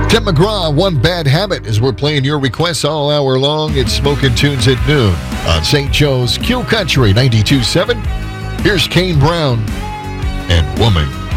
Tim McGraw, One Bad Habit, as we're playing your requests all hour long. It's Smoking Tunes at noon on St. Joe's Q Country 92.7. Here's Kane Brown and Woman.